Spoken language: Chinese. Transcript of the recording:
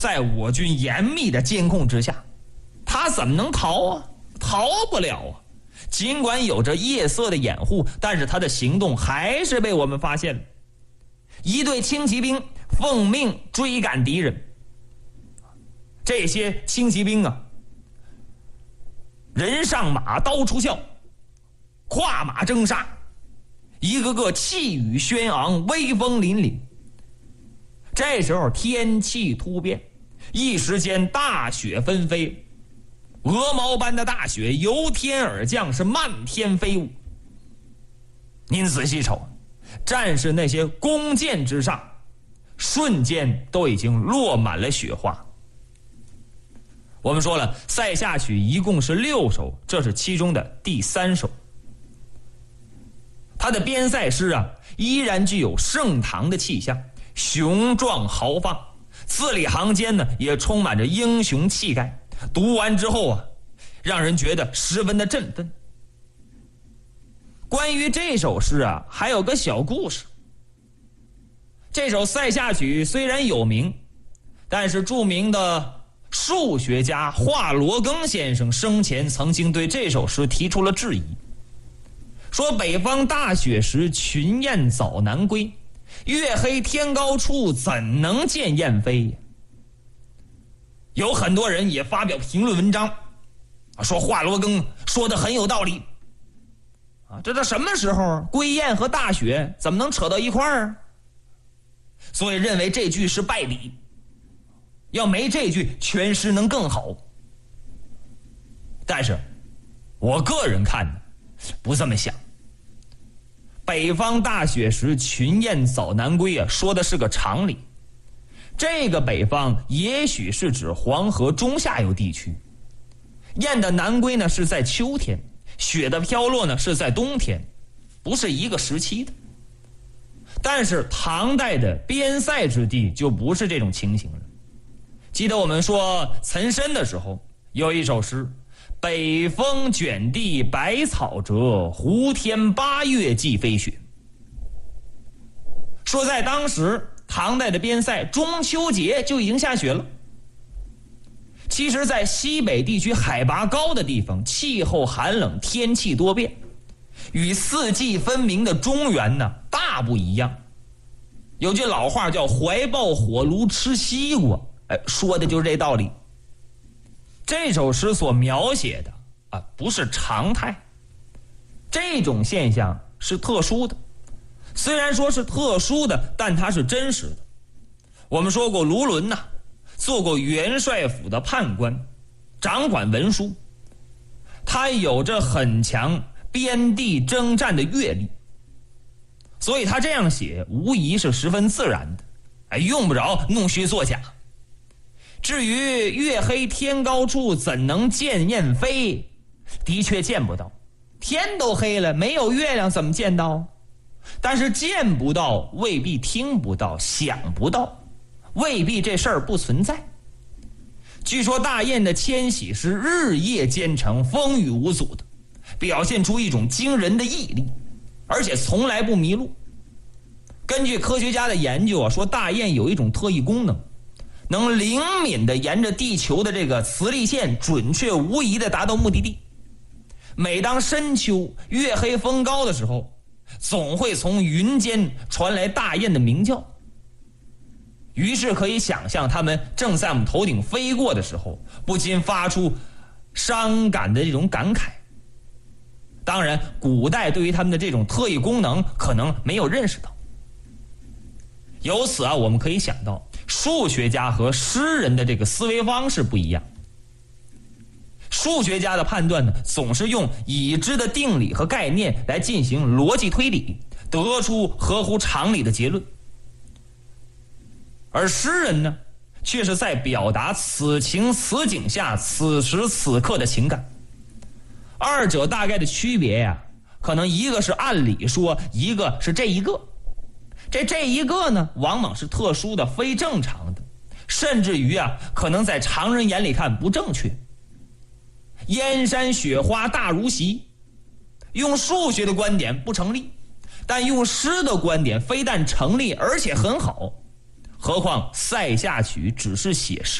在我军严密的监控之下，他怎么能逃啊？逃不了啊！尽管有着夜色的掩护，但是他的行动还是被我们发现了。一队轻骑兵奉命追赶敌人，这些轻骑兵啊，人上马，刀出鞘，跨马征杀，一个个气宇轩昂，威风凛凛。这时候天气突变，一时间大雪纷飞，鹅毛般的大雪由天而降，是漫天飞舞。您仔细瞅，战士那些弓箭之上，瞬间都已经落满了雪花。我们说了，塞下曲一共是6首，这是其中的第3首。他的边塞诗啊，依然具有盛唐的气象，雄壮豪放，字里行间呢也充满着英雄气概。读完之后啊，让人觉得十分的振奋。关于这首诗啊，还有个小故事。这首塞下曲虽然有名，但是著名的数学家华罗庚先生生前曾经对这首诗提出了质疑，说北方大雪时群雁早南归，月黑天高处怎能见雁飞。有很多人也发表评论文章，说华罗庚说的很有道理这到什么时候归雁和大雪怎么能扯到一块儿？所以认为这句是败笔，要没这句全诗能更好。但是我个人看呢，不这么想。北方大雪时群雁早南归啊，说的是个常理。这个北方也许是指黄河中下游地区，雁的南归呢是在秋天，雪的飘落呢是在冬天，不是一个时期的。但是唐代的边塞之地就不是这种情形了。记得我们说岑参的时候，有一首诗，北风卷地白草折，胡天8月即飞雪。说在当时唐代的边塞中秋节就已经下雪了。其实在西北地区海拔高的地方，气候寒冷，天气多变，与四季分明的中原呢大不一样。有句老话叫怀抱火炉吃西瓜，说的就是这道理。这首诗所描写的不是常态，这种现象是特殊的。虽然说是特殊的，但它是真实的。我们说过卢纶做过元帅府的判官，掌管文书，他有着很强边地征战的阅历，所以他这样写无疑是十分自然的，用不着弄虚作假。至于月黑天高处怎能见雁飞，的确见不到，天都黑了，没有月亮怎么见到？但是见不到未必听不到，想不到未必这事儿不存在。据说大雁的迁徙是日夜兼程，风雨无阻的，表现出一种惊人的毅力，而且从来不迷路。根据科学家的研究说大雁有一种特异功能，能灵敏地沿着地球的这个磁力线准确无疑地达到目的地。每当深秋月黑风高的时候，总会从云间传来大雁的鸣叫，于是可以想象它们正在我们头顶飞过的时候，不禁发出伤感的这种感慨。当然古代对于它们的这种特异功能可能没有认识到。由此我们可以想到数学家和诗人的这个思维方式不一样。数学家的判断呢，总是用已知的定理和概念来进行逻辑推理，得出合乎常理的结论。而诗人呢，却是在表达此情此景下此时此刻的情感。二者大概的区别可能一个是按理说，一个是这一个。这一个呢，往往是特殊的、非正常的，甚至于可能在常人眼里看不正确。燕山雪花大如席，用数学的观点不成立，但用诗的观点非但成立，而且很好。 何况《塞下曲》只是写实。